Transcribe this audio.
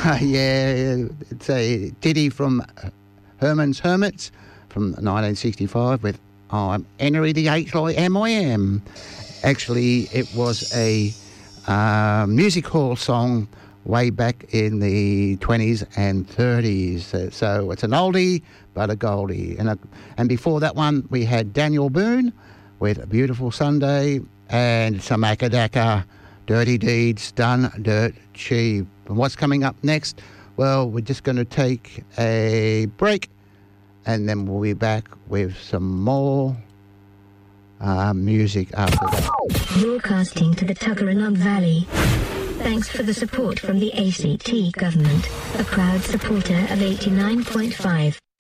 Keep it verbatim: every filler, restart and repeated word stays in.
Yeah, it's a ditty from Herman's Hermits from nineteen sixty-five with I'm Henry the Eighth, I am, I am. Actually, it was a uh, music hall song way back in the twenties and thirties. So, so it's an oldie but a goldie. And, a, and before that one, we had Daniel Boone with A Beautiful Sunday and some Akadaka, Dirty Deeds Done Dirt Cheap. And what's coming up next? Well, we're just going to take a break and then we'll be back with some more uh, music after that. Broadcasting to the Tuggeranong Valley. Thanks for the support from the A C T government, a proud supporter of eighty-nine point five.